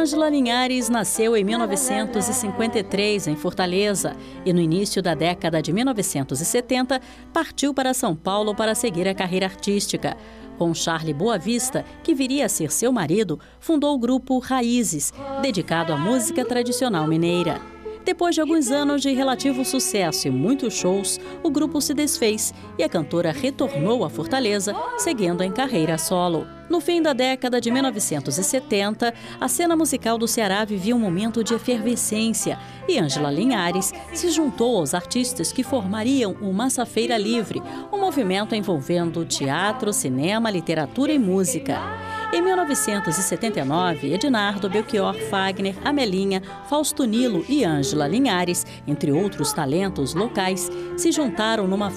Ângela Linhares nasceu em 1953, em Fortaleza, e no início da década de 1970 partiu para São Paulo para seguir a carreira artística. Com Charlie Boa Vista, que viria a ser seu marido, fundou o grupo Raízes, dedicado à música tradicional mineira. Depois de alguns anos de relativo sucesso e muitos shows, o grupo se desfez e a cantora retornou a Fortaleza, seguindo em carreira solo. No fim da década de 1970, a cena musical do Ceará vivia um momento de efervescência e Ângela Linhares se juntou aos artistas que formariam o Massafeira Livre, um movimento envolvendo teatro, cinema, literatura e música. Em 1979, Ednardo, Belchior, Fagner, Amelinha, Fausto Nilo e Ângela Linhares, entre outros talentos locais, se juntaram numa